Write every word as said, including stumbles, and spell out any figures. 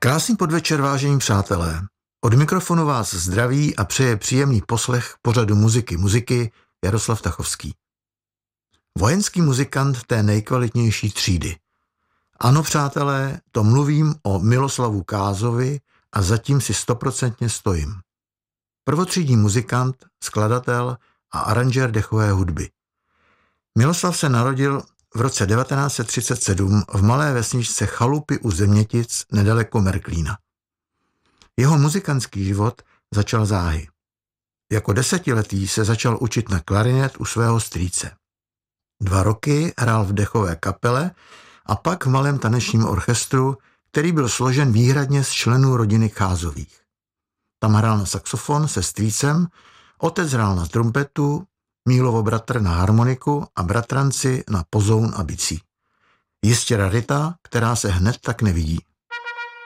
Krásný podvečer, vážení přátelé. Od mikrofonu vás zdraví a přeje příjemný poslech pořadu muziky muziky Jaroslav Tachovský. Vojenský muzikant té nejkvalitnější třídy. Ano, přátelé, to mluvím o Miloslavu Kázovi a zatím si stoprocentně stojím. Prvotřídní muzikant, skladatel a aranžér dechové hudby. Miloslav se narodil v roce devatenáct set třicet sedm v malé vesničce Chalupy u Zemětic nedaleko Merklína. Jeho muzikantský život začal záhy. Jako desetiletý se začal učit na klarinet u svého strýce. Dva roky hrál v dechové kapele a pak v malém tanečním orchestru, který byl složen výhradně z členů rodiny Kázových. Tam hrál na saxofon se strýcem, otec hrál na trumpetu, Mílovo bratr na harmoniku a bratranci na pozoun a bicí. Jistě rarita, která se hned tak nevidí.